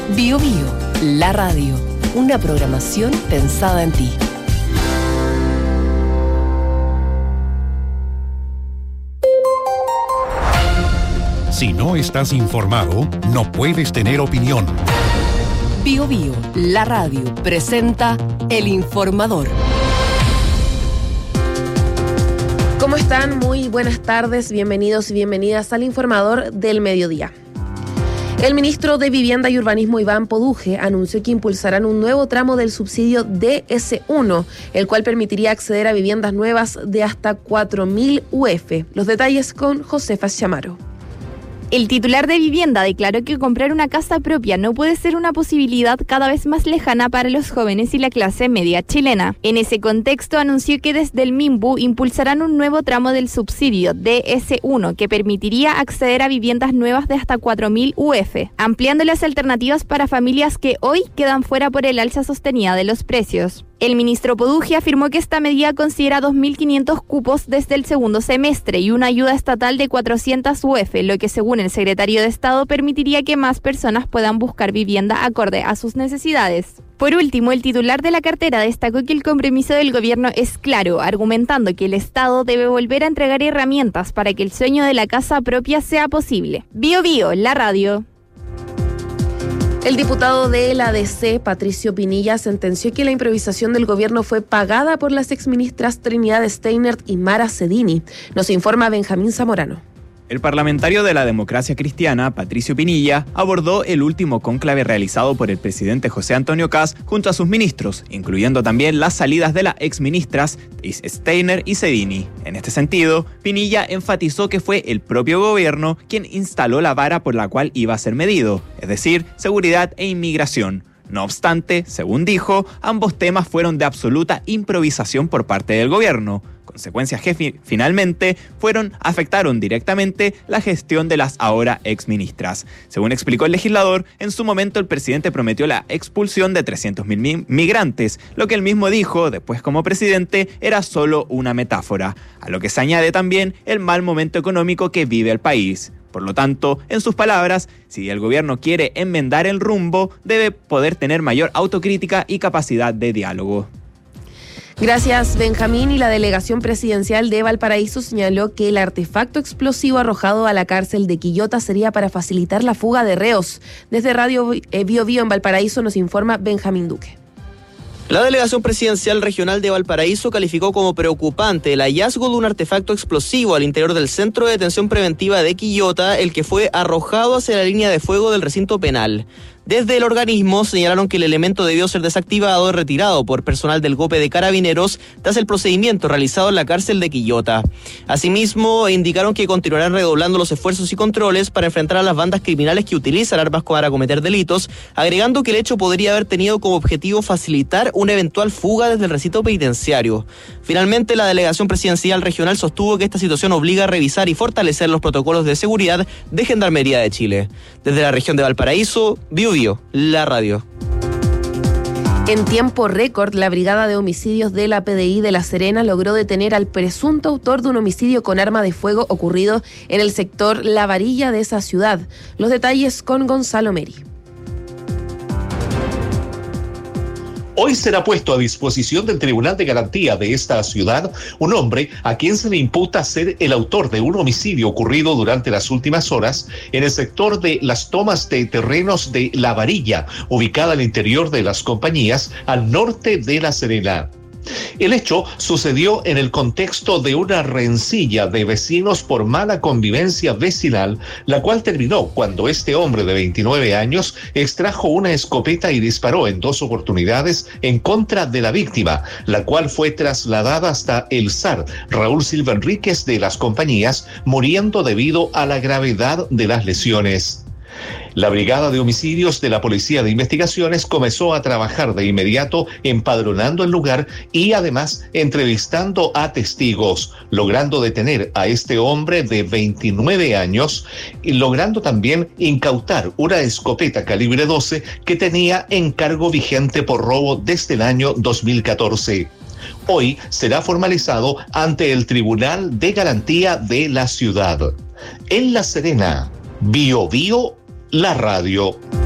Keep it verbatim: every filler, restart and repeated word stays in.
Bio Bio, la radio, una programación pensada en ti. Si no estás informado, no puedes tener opinión. Bio Bio, la radio, presenta El Informador. ¿Cómo están? Muy buenas tardes, bienvenidos y bienvenidas al Informador del Mediodía. El ministro de Vivienda y Urbanismo, Iván Poduje, anunció que impulsarán un nuevo tramo del subsidio D S uno, el cual permitiría acceder a viviendas nuevas de hasta cuatro mil U F. Los detalles con Josefa Chamaro. El titular de vivienda declaró que comprar una casa propia no puede ser una posibilidad cada vez más lejana para los jóvenes y la clase media chilena. En ese contexto, anunció que desde el MIMBU impulsarán un nuevo tramo del subsidio D S uno que permitiría acceder a viviendas nuevas de hasta cuatro mil U F, ampliando las alternativas para familias que hoy quedan fuera por el alza sostenida de los precios. El ministro Poduje afirmó que esta medida considera dos mil quinientos cupos desde el segundo semestre y una ayuda estatal de cuatrocientas U F, lo que según el secretario de Estado permitiría que más personas puedan buscar vivienda acorde a sus necesidades. Por último, el titular de la cartera destacó que el compromiso del gobierno es claro, argumentando que el Estado debe volver a entregar herramientas para que el sueño de la casa propia sea posible. Bio Bio, la radio. El diputado de la A D C, Patricio Pinilla, sentenció que la improvisación del gobierno fue pagada por las exministras Trinidad Steinert y Mara Cedini. Nos informa Benjamín Zamorano. El parlamentario de la Democracia Cristiana, Patricio Pinilla, abordó el último cónclave realizado por el presidente José Antonio Kast junto a sus ministros, incluyendo también las salidas de las exministras Steiner y Cedini. En este sentido, Pinilla enfatizó que fue el propio gobierno quien instaló la vara por la cual iba a ser medido, es decir, seguridad e inmigración. No obstante, según dijo, ambos temas fueron de absoluta improvisación por parte del gobierno. Consecuencias que fi- finalmente fueron afectaron directamente la gestión de las ahora exministras. Según explicó el legislador, en su momento el presidente prometió la expulsión de trescientos mil mi- migrantes, lo que él mismo dijo después como presidente era solo una metáfora, a lo que se añade también el mal momento económico que vive el país. Por lo tanto, en sus palabras, si el gobierno quiere enmendar el rumbo, debe poder tener mayor autocrítica y capacidad de diálogo. Gracias, Benjamín. Y la delegación presidencial de Valparaíso señaló que el artefacto explosivo arrojado a la cárcel de Quillota sería para facilitar la fuga de reos. Desde Radio Bio Bio en Valparaíso nos informa Benjamín Duque. La delegación presidencial regional de Valparaíso calificó como preocupante el hallazgo de un artefacto explosivo al interior del Centro de Detención Preventiva de Quillota, el que fue arrojado hacia la línea de fuego del recinto penal. Desde el organismo señalaron que el elemento debió ser desactivado y retirado por personal del GOPE de Carabineros tras el procedimiento realizado en la cárcel de Quillota. Asimismo, indicaron que continuarán redoblando los esfuerzos y controles para enfrentar a las bandas criminales que utilizan armas para cometer delitos, agregando que el hecho podría haber tenido como objetivo facilitar una eventual fuga desde el recinto penitenciario. Finalmente, la delegación presidencial regional sostuvo que esta situación obliga a revisar y fortalecer los protocolos de seguridad de Gendarmería de Chile. Desde la región de Valparaíso, Bio Bio, la radio. En tiempo récord, la Brigada de Homicidios de la P D I de La Serena logró detener al presunto autor de un homicidio con arma de fuego ocurrido en el sector La Varilla de esa ciudad. Los detalles con Gonzalo Meri. Hoy será puesto a disposición del Tribunal de Garantía de esta ciudad un hombre a quien se le imputa ser el autor de un homicidio ocurrido durante las últimas horas en el sector de las tomas de terrenos de La Varilla, ubicada al interior de las compañías al norte de La Serena. El hecho sucedió en el contexto de una rencilla de vecinos por mala convivencia vecinal, la cual terminó cuando este hombre de veintinueve años extrajo una escopeta y disparó en dos oportunidades en contra de la víctima, la cual fue trasladada hasta el S A R Raúl Silva Enríquez de las compañías, muriendo debido a la gravedad de las lesiones. La Brigada de Homicidios de la Policía de Investigaciones comenzó a trabajar de inmediato empadronando el lugar y además entrevistando a testigos, logrando detener a este hombre de veintinueve años y logrando también incautar una escopeta calibre doce que tenía encargo vigente por robo desde el año dos mil catorce. Hoy será formalizado ante el Tribunal de Garantía de la ciudad. En La Serena, Bio Bio, la radio.